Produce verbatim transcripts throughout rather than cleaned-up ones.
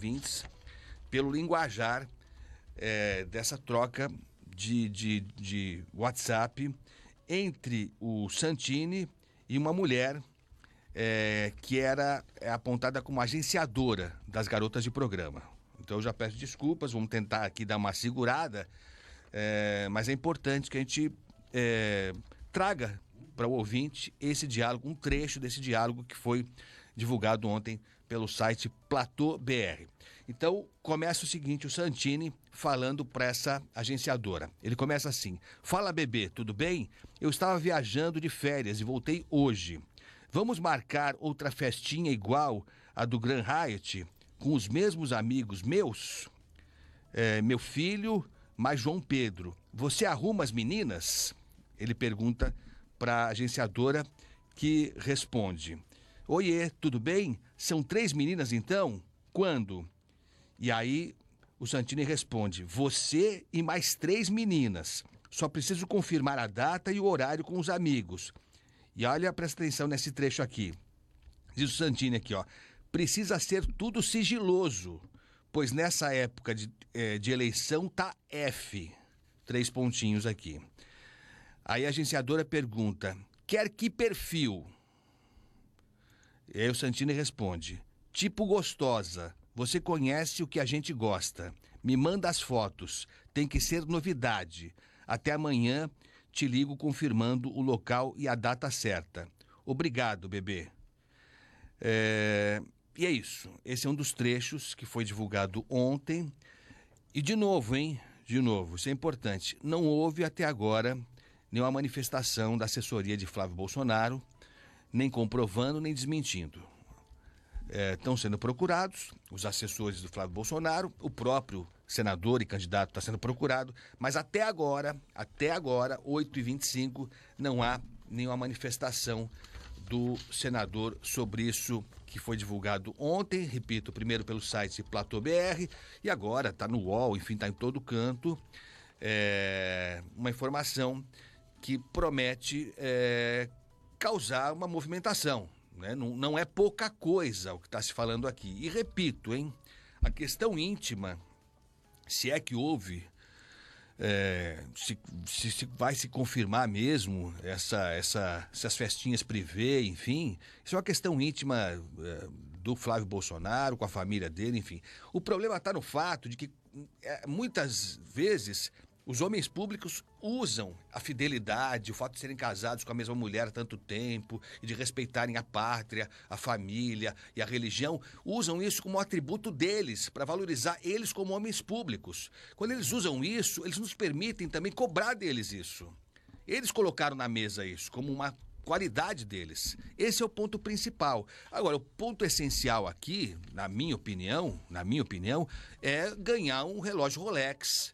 ouvintes pelo linguajar é, dessa troca de, de, de WhatsApp entre o Santini e uma mulher é, que era apontada como agenciadora das garotas de programa. Então eu já peço desculpas, vamos tentar aqui dar uma segurada, é, mas é importante que a gente é, traga para o ouvinte esse diálogo, um trecho desse diálogo que foi divulgado ontem pelo site Platô B R. Então, começa o seguinte, o Santini falando para essa agenciadora. Ele começa assim: fala, bebê, tudo bem? Eu estava viajando de férias e voltei hoje. Vamos marcar outra festinha igual a do Grand Hyatt, com os mesmos amigos meus? É, meu filho, mais João Pedro. Você arruma as meninas? Ele pergunta para a agenciadora, que responde: oiê, tudo bem? São três meninas então? Quando? E aí o Santini responde: você e mais três meninas. Só preciso confirmar a data e o horário com os amigos. E olha, presta atenção nesse trecho aqui. Diz o Santini aqui, ó: precisa ser tudo sigiloso, pois nessa época de, é, de eleição tá F. Três pontinhos aqui. Aí a agenciadora pergunta: quer que perfil? E aí o Santini responde: tipo gostosa, você conhece o que a gente gosta. Me manda as fotos, tem que ser novidade. Até amanhã te ligo confirmando o local e a data certa. Obrigado, bebê. É... E é isso, esse é um dos trechos que foi divulgado ontem. E de novo, hein, de novo, isso é importante, não houve até agora nenhuma manifestação da assessoria de Flávio Bolsonaro, nem comprovando, nem desmentindo. É, estão sendo procurados os assessores do Flávio Bolsonaro, o próprio senador e candidato está sendo procurado, mas até agora, até agora, oito e vinte e cinco, não há nenhuma manifestação do senador sobre isso que foi divulgado ontem, repito, primeiro pelo site Platô B R e agora está no U O L, enfim, está em todo canto, é, uma informação que promete é, causar uma movimentação, né? Não, não é pouca coisa o que está se falando aqui. E repito, hein, a questão íntima, se é que houve, é, se, se, se vai se confirmar mesmo essa, essa, essas festinhas privê, enfim, isso é uma questão íntima é, do Flávio Bolsonaro, com a família dele, enfim. O problema está no fato de que é, muitas vezes os homens públicos usam a fidelidade, o fato de serem casados com a mesma mulher há tanto tempo e de respeitarem a pátria, a família e a religião, usam isso como atributo deles, para valorizar eles como homens públicos. Quando eles usam isso, eles nos permitem também cobrar deles isso. Eles colocaram na mesa isso como uma qualidade deles. Esse é o ponto principal. Agora, o ponto essencial aqui, na minha opinião, na minha opinião, é ganhar um relógio Rolex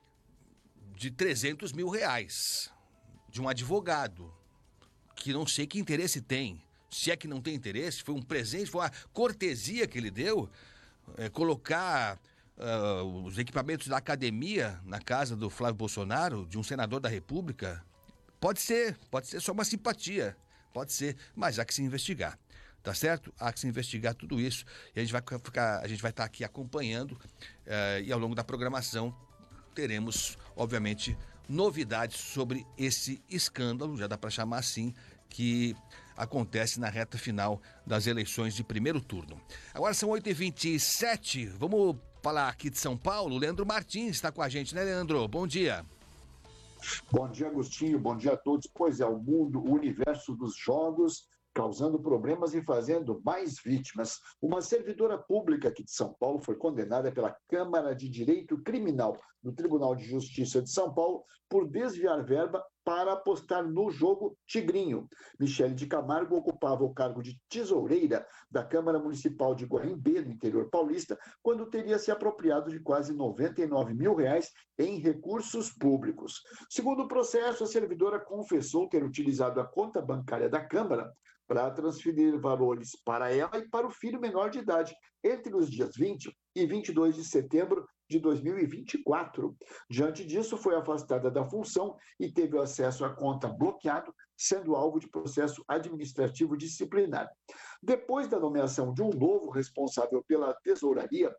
de trezentos mil reais, de um advogado, que não sei que interesse tem. Se é que não tem interesse, foi um presente, foi uma cortesia que ele deu, é, colocar uh, os equipamentos da academia na casa do Flávio Bolsonaro, de um senador da República. Pode ser, pode ser só uma simpatia, pode ser, mas há que se investigar. Tá certo? Há que se investigar tudo isso e a gente vai ficar, a gente vai estar aqui acompanhando uh, e ao longo da programação teremos, obviamente, novidades sobre esse escândalo, já dá para chamar assim, que acontece na reta final das eleições de primeiro turno. Agora são oito e vinte e sete, vamos falar aqui de São Paulo. Leandro Martins está com a gente, né, Leandro? Bom dia. Bom dia, Agostinho, bom dia a todos. Pois é, o mundo, o universo dos jogos causando problemas e fazendo mais vítimas. Uma servidora pública aqui de São Paulo foi condenada pela Câmara de Direito Criminal do Tribunal de Justiça de São Paulo por desviar verba para apostar no jogo Tigrinho. Michele de Camargo ocupava o cargo de tesoureira da Câmara Municipal de Guarimbê, no interior paulista, quando teria se apropriado de quase noventa e nove mil reais em recursos públicos. Segundo o processo, a servidora confessou ter utilizado a conta bancária da Câmara para transferir valores para ela e para o filho menor de idade, entre os dias vinte e vinte e dois de setembro de dois mil e vinte e quatro. Diante disso, foi afastada da função e teve acesso à conta bloqueado, sendo alvo de processo administrativo disciplinar. Depois da nomeação de um novo responsável pela tesouraria,